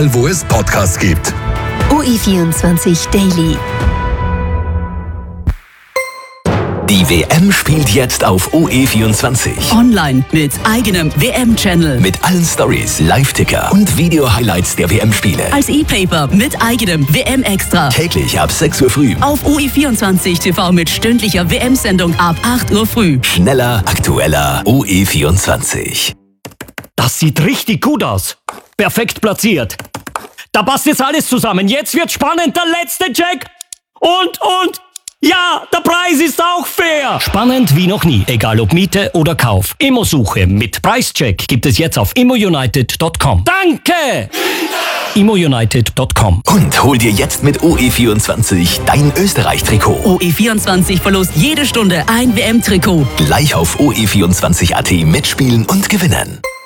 überall, wo es Podcasts gibt. OE24 Daily. Die WM spielt jetzt auf OE24. Online mit eigenem WM-Channel. Mit allen Stories, Live-Ticker und Video-Highlights der WM-Spiele. Als E-Paper mit eigenem WM-Extra. Täglich ab 6 Uhr früh. Auf OE24 TV mit stündlicher WM-Sendung ab 8 Uhr früh. Schneller, aktueller, OE24. Das sieht richtig gut aus. Perfekt platziert. Da passt jetzt alles zusammen. Jetzt wird spannend. Der letzte Check. Und... ja, der Preis ist auch fair. Spannend wie noch nie, egal ob Miete oder Kauf. Immosuche mit Preischeck gibt es jetzt auf immounited.com. Danke! immounited.com. Und hol dir jetzt mit OE24 dein Österreich-Trikot. OE24 verlost jede Stunde ein WM-Trikot. Gleich auf OE24.at mitspielen und gewinnen.